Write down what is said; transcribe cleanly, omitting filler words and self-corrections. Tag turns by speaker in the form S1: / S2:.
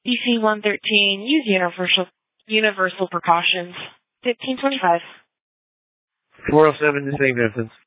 S1: DC-113, use universal precautions. 1525.
S2: 407 to St. Vincent's.